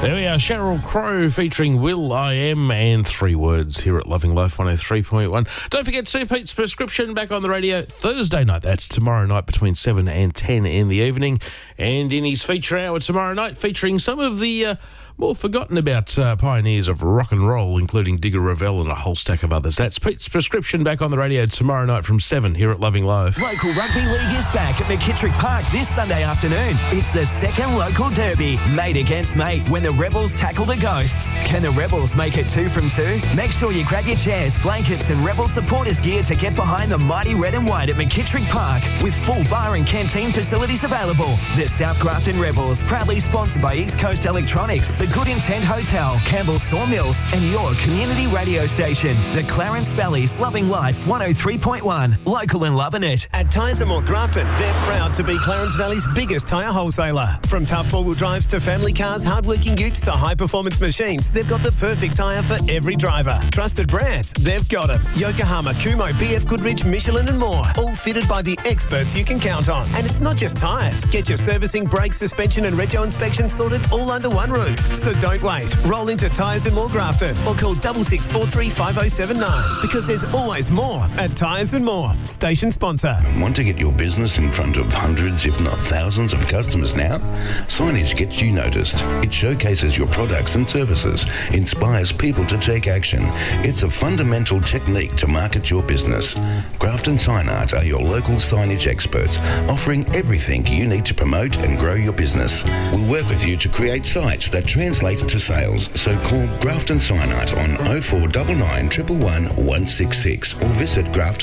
There we are, Sheryl Crow featuring Will I Am and 3 Words here at Loving Life 103.1. Don't forget Sue Pete's Prescription back on the radio Thursday night. That's tomorrow night between 7 and 10 in the evening. And in his feature hour tomorrow night, featuring some of the more forgotten about pioneers of rock and roll, including Digger Revell and a whole stack of others. That's Pete's Prescription back on the radio tomorrow night from 7 here at Loving Life. Local Rugby League is back at McKittrick Park this Sunday afternoon. It's the second local derby, mate against mate, when the Rebels tackle the Ghosts. Can the Rebels make it 2 from 2? Make sure you grab your chairs, blankets and Rebel supporters gear to get behind the mighty red and white at McKittrick Park, with full bar and canteen facilities available. The South Grafton Rebels, proudly sponsored by East Coast Electronics, the Good Intent Hotel, Campbell Sawmills and your community radio station. The Clarence Valley's Loving Life 103.1, local and loving it. At Tyres & More Grafton, they're proud to be Clarence Valley's biggest tyre wholesaler. From tough four-wheel drives to family cars, hard-working utes to high-performance machines, they've got the perfect tyre for every driver. Trusted brands, they've got them. Yokohama, Kumho, BF Goodrich, Michelin and more, all fitted by the experts you can count on. And it's not just tyres. Get your servicing, brakes, suspension and rego inspection sorted all under one roof. So don't wait. Roll into Tyres & More Grafton or call 6643 5079 because there's always more at Tyres & More. Station sponsor. Want to get your business in front of hundreds, if not thousands of customers now? Signage gets you noticed. It showcases your products and services, inspires people to take action. It's a fundamental technique to market your business. Grafton Sign Art are your local signage experts, offering everything you need to promote and grow your business. We'll work with you to create sites that translate to sales, so call Grafton Sign Art on 0499 111 166 or visit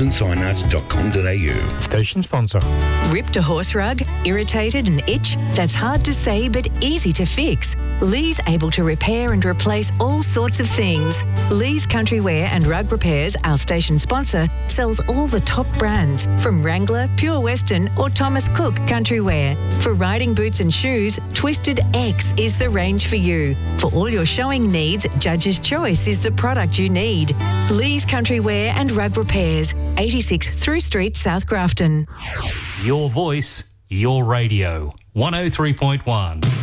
graftonsignart.com.au. Station sponsor. Ripped a horse rug? Irritated an itch? That's hard to say but easy to fix. Lee's able to repair and replace all sorts of things. Lee's Country Wear and Rug Repairs, our station sponsor, sells all the top brands from Wrangler, Pure Western or Thomas Cook Country Wear. For riding boots and shoes, Twisted X is the range for you. For all your showing needs, Judge's Choice is the product you need. Lee's Country Wear and Rug Repairs, 86 Through Street, South Grafton. Your voice, your radio. 103.1.